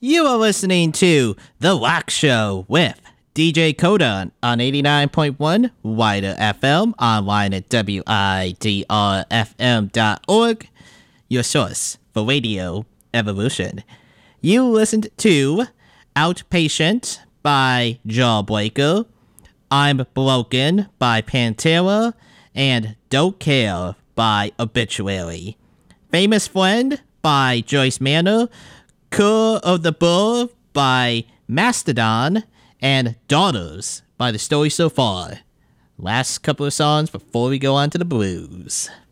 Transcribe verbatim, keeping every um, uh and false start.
You are listening to The Rock Show with D J Coda on eighty-nine point one Wider F M, online at W I D R F M dot org, your source for radio evolution. You listened to Outpatient by Jawbreaker, I'm Broken by Pantera, and Don't Care by Obituary. Famous Friend by Joyce Manor, Cur of the Bull by Mastodon, and Daughters by The Story So Far. Last couple of songs before we go on to the blues.